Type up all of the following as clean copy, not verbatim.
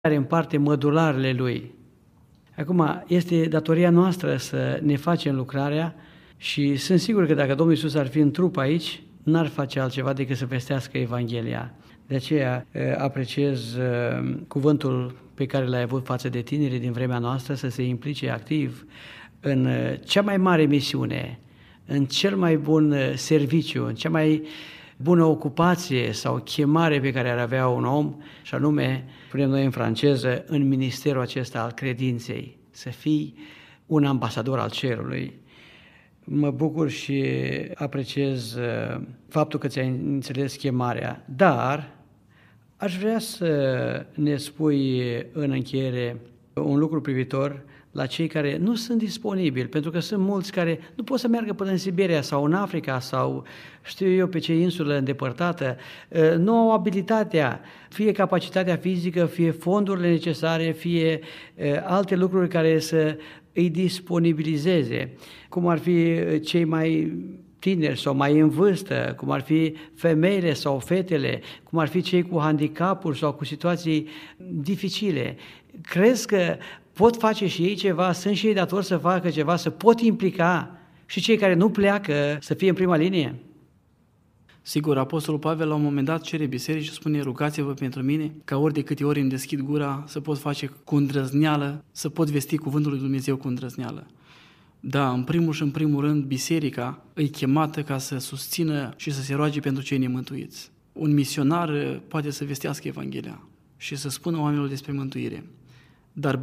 care împarte mădularele Lui. Acum, este datoria noastră să ne facem lucrarea și sunt sigur că dacă Domnul Iisus ar fi în trup aici, n-ar face altceva decât să vestească Evanghelia. De aceea apreciez cuvântul pe care l-ai avut față de tinerii din vremea noastră, să se implice activ în cea mai mare misiune, în cel mai bun serviciu, în cea mai bună ocupație sau chemare pe care ar avea un om, și anume, spunem noi în franceză, în ministerul acesta al credinței, să fii un ambasador al cerului. Mă bucur și apreciez faptul că ți-ai înțeles chemarea, dar aș vrea să ne spui în încheiere un lucru privitor la cei care nu sunt disponibili, pentru că sunt mulți care nu pot să meargă până în Siberia sau în Africa sau știu eu pe ce insulă îndepărtată, nu au abilitatea, fie capacitatea fizică, fie fondurile necesare, fie alte lucruri care să îi disponibilizeze, cum ar fi cei mai tineri sau mai în vârstă, cum ar fi femeile sau fetele, cum ar fi cei cu handicapuri sau cu situații dificile. Crezi că pot face și ei ceva, sunt și ei datori să facă ceva, să pot implica și cei care nu pleacă să fie în prima linie? Sigur, Apostolul Pavel la un moment dat cere bisericii și spune: rugați-vă pentru mine, ca ori de câte ori îmi deschid gura să pot face cu îndrăzneală, să pot vesti cuvântul lui Dumnezeu cu îndrăzneală. Da, în primul și în primul rând, biserica e chemată ca să susțină și să se roage pentru cei nemântuiți. Un misionar poate să vestească Evanghelia și să spună oamenilor despre mântuire. Dar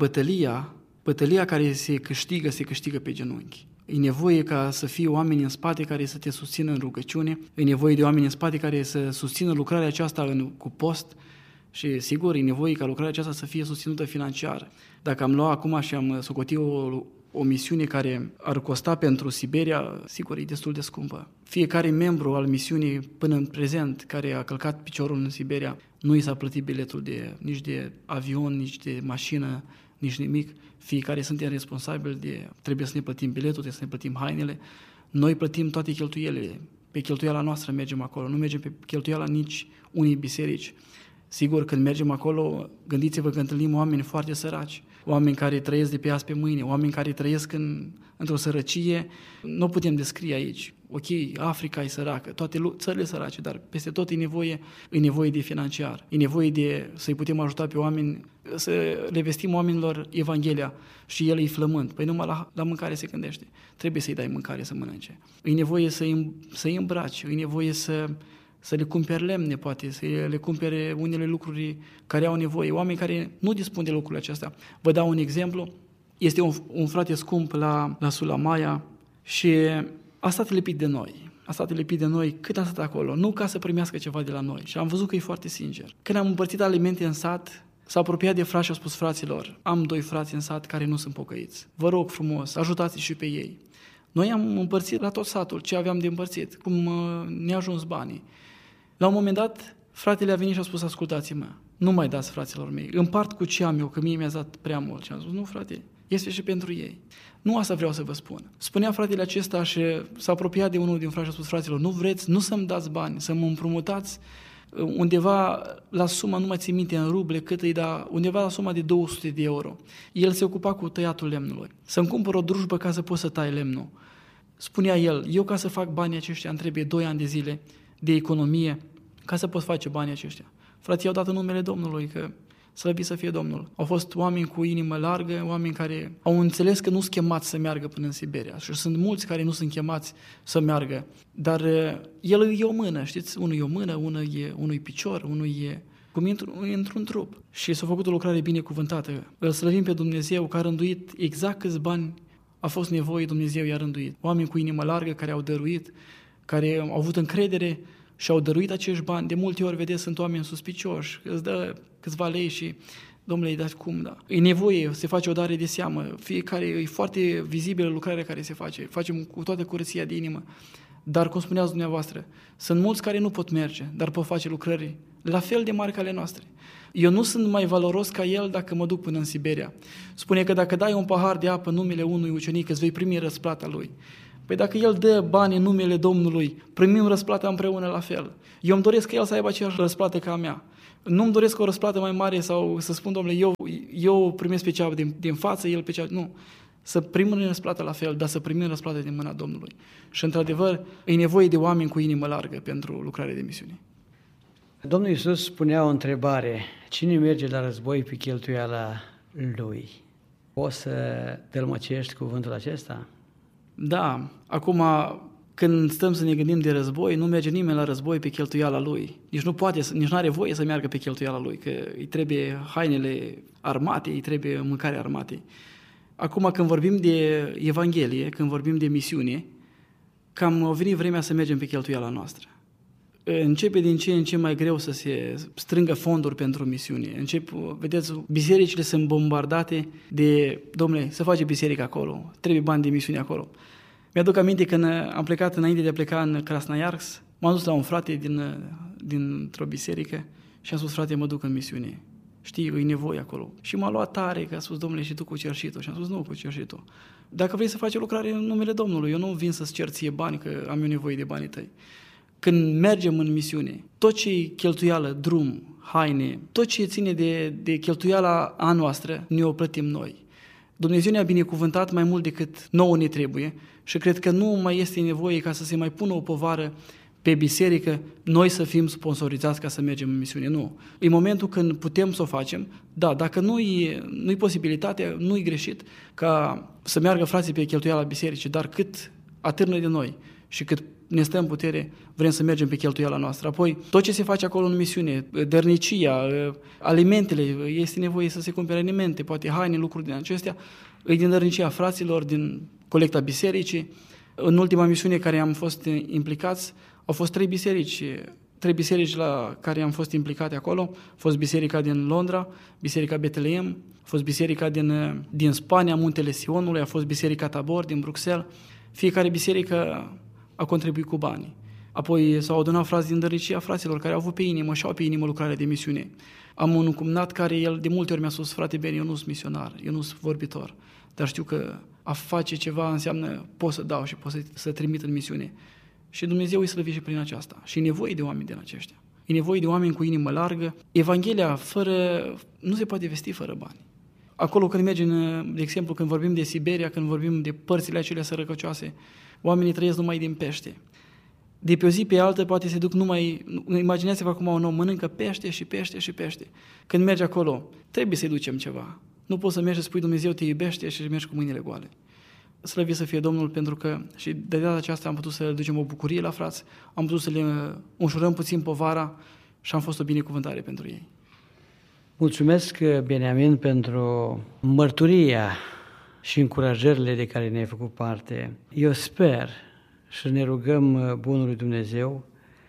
bătălia care se câștigă pe genunchi. E nevoie ca să fie oameni în spate care să te susțină în rugăciune, e nevoie de oameni în spate care să susțină lucrarea aceasta cu post și, sigur, e nevoie ca lucrarea aceasta să fie susținută financiar. Dacă am luat acum și am socotit o misiune care ar costa pentru Siberia, sigur, e destul de scumpă. Fiecare membru al misiunii până în prezent care a călcat piciorul în Siberia, nu i s-a plătit biletul nici de avion, nici de mașină, nici nimic. Fiecare suntem responsabili trebuie să ne plătim biletul, trebuie să ne plătim hainele. Noi plătim toate cheltuielile. Pe cheltuiala noastră mergem acolo, nu mergem pe cheltuiala nici unei biserici. Sigur, când mergem acolo, gândiți-vă că întâlnim oameni foarte săraci, oameni care trăiesc de pe azi pe mâine, oameni care trăiesc într-o sărăcie, nu putem descrie aici. Ok, Africa e săracă, toate țările sărace, dar peste tot e nevoie de financiar, e nevoie de să-i putem ajuta pe oameni, să le vestim oamenilor Evanghelia și el e flământ. Păi numai la mâncare se gândește, trebuie să-i dai mâncare să mănânce. E nevoie să-i îmbraci, e nevoie să le cumpere lemne, poate, să le cumpere unele lucruri care au nevoie. Oameni care nu dispun de lucrurile acestea. Vă dau un exemplu. Este un frate scump la Sulamaia și a stat lipit de noi. A stat lipit de noi cât a stat acolo. Nu ca să primească ceva de la noi. Și am văzut că e foarte sincer. Când am împărțit alimente în sat, s-a apropiat de frați și a spus: fraților, am 2 frați în sat care nu sunt pocăiți. Vă rog frumos, ajutați și pe ei. Noi am împărțit la tot satul ce aveam de împărțit, cum ne-a ajuns banii. La un moment dat, fratele a venit și a spus: ascultați-mă, nu mai dați fraților mei, împart cu ce am eu, că mie mi-a dat prea mult. Și am spus: nu, frate, este și pentru ei. Nu asta vreau să vă spun. Spunea fratele acesta și s-a apropiat de unul din frați și a spus: fraților, nu vreți, nu să-mi dați bani, să mă împrumutați undeva la suma, nu mai țin minte în ruble cât îi da, undeva la suma de 200 de euro. El se ocupa cu tăiatul lemnului. Să-mi cumpăr o drujbă ca să pot să tai lemnul. Spunea el: eu ca să fac banii aceștia îmi trebuie 2 ani de zile de economie ca să pot face banii aceștia. Frații i-au dat în numele Domnului, că slăvit să fie Domnul. Au fost oameni cu inimă largă, oameni care au înțeles că nu sunt chemați să meargă până în Siberia. Și sunt mulți care nu sunt chemați să meargă. Dar el e o mână, știți? Unul e o mână, unul e picior, unul e cum într-un trup. Și s-a făcut o lucrare binecuvântată. Îl slăvim pe Dumnezeu că a rânduit exact câți bani a fost nevoie, Dumnezeu i-a rânduit. Oameni cu inimă largă care au dăruit, care au avut încredere și au dăruit acești bani. De multe ori, vedeți, sunt oameni suspicioși, îți dă câțiva lei și: domnule, îi dați cum, da? E nevoie, se face o dare de seamă, fiecare, e foarte vizibilă lucrarea care se face, facem cu toată curăția de inimă. Dar, cum spuneați dumneavoastră, sunt mulți care nu pot merge, dar pot face lucrări la fel de mari ca ale noastre. Eu nu sunt mai valoros ca el dacă mă duc până în Siberia. Spune că dacă dai un pahar de apă în numele unui ucenic, îți vei primi răsplata lui. Păi dacă el dă bani în numele Domnului, primim răsplata împreună la fel. Eu îmi doresc că el să aibă aceeași răsplată ca a mea. Nu-mi doresc o răsplată mai mare sau să spun, domnule, eu primesc pe cea din față, el pe cea... Nu. Să primim răsplată la fel, dar să primim răsplată din mâna Domnului. Și, într-adevăr, e nevoie de oameni cu inimă largă pentru lucrarea de misiune. Domnul Iisus spunea o întrebare: cine merge la război pe cheltuiala lui? Poți să tălmăcești cuvântul acesta? Da. Acum, când stăm să ne gândim de război, nu merge nimeni la război pe cheltuiala lui. Nici nu are voie să meargă pe cheltuiala lui, că îi trebuie hainele armate, îi trebuie mâncare armate. Acum, când vorbim de Evanghelie, când vorbim de misiune, cam a venit vremea să mergem pe cheltuiala noastră. Începe din ce în ce mai greu să se strângă fonduri pentru misiune. Vedeți, bisericile sunt bombardate de, domnule, să face biserică acolo, trebuie bani de misiune acolo. Mi-aduc aminte când am plecat, înainte de a pleca în Krasnoiarsk, m-am dus la un frate dintr-o biserică și am spus: frate, mă duc în misiune. Știi, e nevoie acolo. Și m-a luat tare, că a spus: domnule, și tu cu cerșitul? Și am spus: nu, cu cerșitul. Dacă vrei să faci o lucrare în numele Domnului, eu nu vin să-ți cer ție bani, că am eu nevoie de banii tăi. Când mergem în misiune, tot ce e cheltuială, drum, haine, tot ce ține de cheltuiala a noastră, ne o plătim noi. Dumnezeu ne-a binecuvântat mai mult decât nouă ne trebuie și cred că nu mai este nevoie ca să se mai pună o povară pe biserică, noi să fim sponsorizați ca să mergem în misiune. Nu. E momentul când putem să o facem. Da, dacă nu-i posibilitatea, nu-i greșit ca să meargă frații pe cheltuiala bisericii, dar cât atârnă de noi și cât ne stă în putere, vrem să mergem pe cheltuiala noastră. Apoi, tot ce se face acolo în misiune, dărnicia, alimentele, este nevoie să se cumpere alimente, poate haine, lucruri din acestea, e din dărnicia fraților, din colecta bisericii. În ultima misiune care am fost implicați, au fost 3 biserici la care am fost implicate acolo. A fost biserica din Londra, biserica Betlehem, a fost biserica din Spania, Muntele Sionului, a fost biserica Tabor din Bruxelles. Fiecare biserică a contribuit cu bani. Apoi s-au adunat frați din dărnicia fraților care au avut pe inimă și au pe inimă lucrarea de misiune. Am un cumnat care el de multe ori mi-a spus: frate Ben, eu nu sunt misionar, eu nu sunt vorbitor, dar știu că a face ceva înseamnă pot să dau și pot să trimit în misiune. Și Dumnezeu îi slăvi și prin aceasta. Și e nevoie de oameni din aceștia. E nevoie de oameni cu inimă largă. Evanghelia nu se poate vesti fără bani. Acolo când mergem, de exemplu, când vorbim de Siberia, când vorbim de părțile acelea sărăcăcioase, oamenii trăiesc numai din pește. De pe o zi pe altă poate se duc numai... Imaginați-vă acum un om mănâncă pește și pește și pește. Când mergi acolo, trebuie să-i ducem ceva. Nu poți să mergi și spui: Dumnezeu te iubește și mergi cu mâinile goale. Slăvit să fie Domnul, pentru că și de data aceasta am putut să le ducem o bucurie la frați, am putut să le ușurăm puțin povara și am fost o binecuvântare pentru ei. Mulțumesc, Beniamin, pentru mărturia și încurajările de care ne-ai făcut parte. Eu sper și ne rugăm Bunului Dumnezeu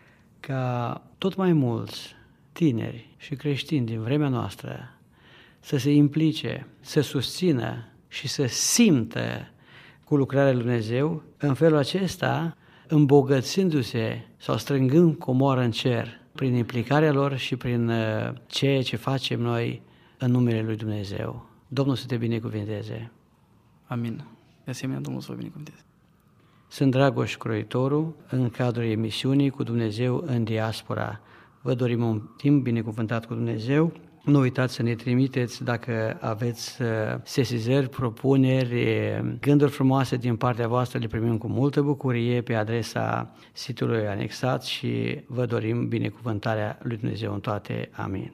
ca tot mai mulți tineri și creștini din vremea noastră să se implice, să susțină și să simtă cu lucrarea lui Dumnezeu, în felul acesta îmbogățindu-se sau strângând comoară în cer prin implicarea lor și prin ceea ce facem noi în numele lui Dumnezeu. Domnul să te binecuvinteze. Amin. De asemenea, Domnul să vă binecuvinteze. Sunt Dragoș Croitoru, în cadrul emisiunii Cu Dumnezeu în diaspora. Vă dorim un timp binecuvântat cu Dumnezeu. Nu uitați să ne trimiteți dacă aveți sesizări, propuneri, gânduri frumoase din partea voastră, le primim cu multă bucurie pe adresa sitului anexat și vă dorim binecuvântarea lui Dumnezeu în toate. Amin.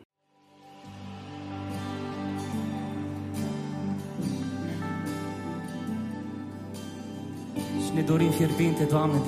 Și ne dorim fierbinte, Doamne,